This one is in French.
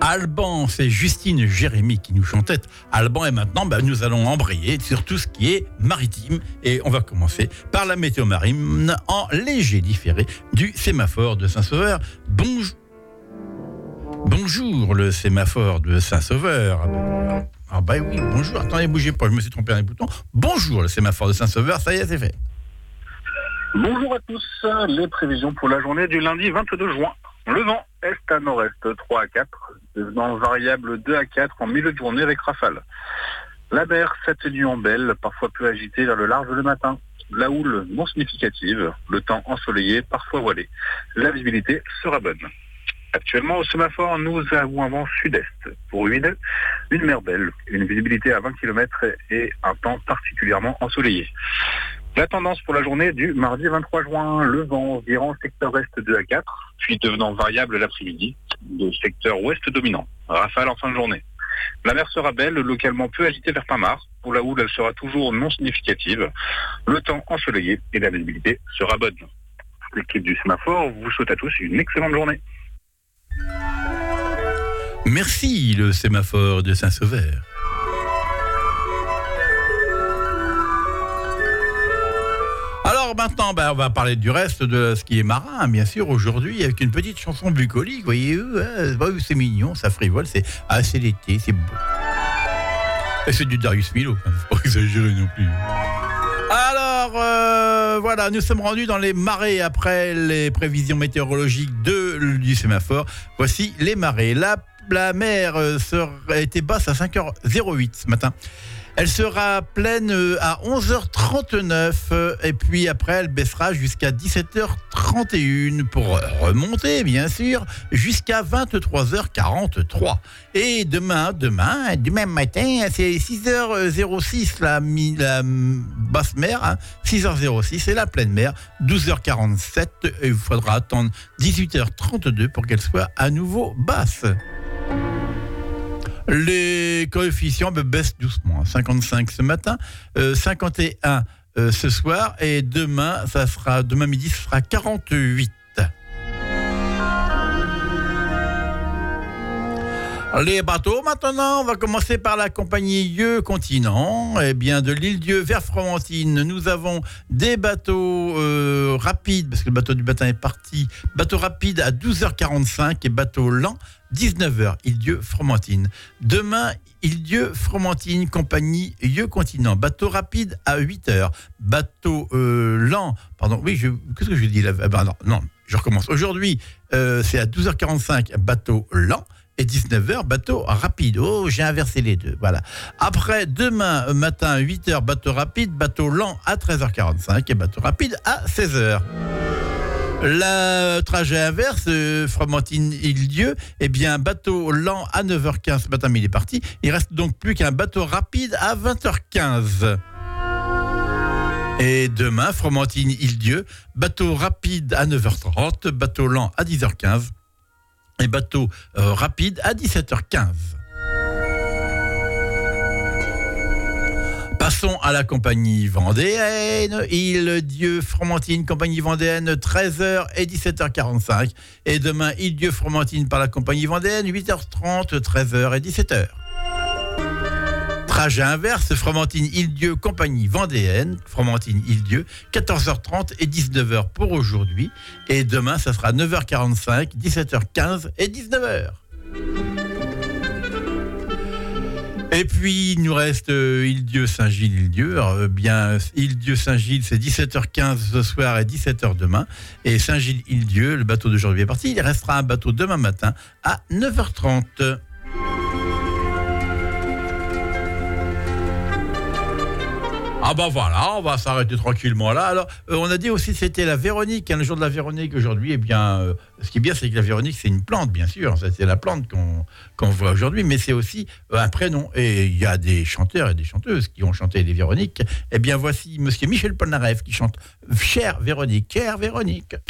Alban, c'est Justine Jérémy qui nous chantait Alban, et maintenant nous allons embrayer sur tout ce qui est maritime, et on va commencer par la météo marine en léger différé du sémaphore de Saint-Sauveur. Bonjour le sémaphore de Saint-Sauveur. Ah oui, bonjour, attendez, bougez pas, je me suis trompé dans les boutons. Bonjour le sémaphore de Saint-Sauveur, ça y est, c'est fait. Bonjour à tous, les prévisions pour la journée du lundi 22 juin. Le vent est à nord-est 3 à 4, devenant variable 2 à 4 en milieu de journée avec rafale. La mer s'atténue en belle, parfois peu agitée vers le large le matin. La houle non significative, le temps ensoleillé, parfois voilé. La visibilité sera bonne. Actuellement, au sémaphore, nous avons un vent sud-est pour huile, une mer belle, une visibilité à 20 km et un temps particulièrement ensoleillé. La tendance pour la journée du mardi 23 juin, le vent virant secteur est 2 à 4, puis devenant variable l'après-midi, de secteur ouest dominant. Rafale en fin de journée. La mer sera belle, localement peu agitée vers Pinmar. Pour la houle, elle sera toujours non significative. Le temps ensoleillé et la visibilité sera bonne. L'équipe du sémaphore vous souhaite à tous une excellente journée. Merci le sémaphore de Saint-Sauveur. Alors maintenant, on va parler du reste de ce qui est marin, bien sûr, aujourd'hui, avec une petite chanson bucolique, voyez-vous, c'est mignon, ça frivole, c'est l'été, c'est beau. Et c'est du Darius Milhaud, faut pas exagérer non plus. Alors, voilà, nous sommes rendus dans les marées après les prévisions météorologiques du sémaphore. Voici les marées. La mer a été basse à 5h08 ce matin. Elle sera pleine à 11h39 et puis après elle baissera jusqu'à 17h31 pour remonter bien sûr jusqu'à 23h43. Et demain matin, c'est 6h06 la basse mer, 6h06 et la pleine mer, 12h47 et il faudra attendre 18h32 pour qu'elle soit à nouveau basse. Les coefficients baissent doucement, 55 ce matin, 51 ce soir et demain midi ce sera 48. Les bateaux maintenant, on va commencer par la compagnie Yeux Continent. Eh bien, de l'île Dieu vers Fromentine, nous avons des bateaux rapides, parce que le bateau du matin est parti. Bateau rapide à 12h45 et bateau lent 19h, Île-Dieu Fromentine. Demain, Île-Dieu Fromentine, compagnie Yeux Continent. Bateau rapide à 8h. Bateau lent, pardon, oui, qu'est-ce que je dis là ? Non, je recommence. Aujourd'hui, c'est à 12h45, bateau lent. Et 19h, bateau rapide. Oh, j'ai inversé les deux. Voilà. Après, demain matin, 8h, bateau rapide, bateau lent à 13h45 et bateau rapide à 16h. Le trajet inverse, Fromentine-Île-Dieu, eh bien, bateau lent à 9h15 ce matin, mais il est parti. Il reste donc plus qu'un bateau rapide à 20h15. Et demain, Fromentine-Île-Dieu, bateau rapide à 9h30, bateau lent à 10h15. Et bateau rapide à 17h15. Passons à la compagnie vendéenne, Île-Dieu Fromentine, compagnie vendéenne, 13h et 17h45. Et demain, Île-Dieu Fromentine par la compagnie vendéenne, 8h30, 13h et 17h. Trajet inverse, Fromentine-Île-Dieu, compagnie vendéenne, Fromentine-Île-Dieu, 14h30 et 19h pour aujourd'hui. Et demain, ça sera 9h45, 17h15 et 19h. Et puis, il nous reste Île-Dieu, Saint-Gilles, Île-Dieu. Alors, bien, Île-Dieu, Saint-Gilles, c'est 17h15 ce soir et 17h demain. Et Saint-Gilles, Île-Dieu, le bateau d'aujourd'hui est parti. Il restera un bateau demain matin à 9h30. Ah voilà, on va s'arrêter tranquillement là. Alors, on a dit aussi que c'était la Véronique, le jour de la Véronique aujourd'hui. Eh bien, ce qui est bien, c'est que la Véronique, c'est une plante, bien sûr. Ça, c'est la plante qu'on voit aujourd'hui, mais c'est aussi un prénom. Et il y a des chanteurs et des chanteuses qui ont chanté les Véroniques. Eh bien, voici monsieur Michel Polnareff qui chante « Chère Véronique, chère Véronique ».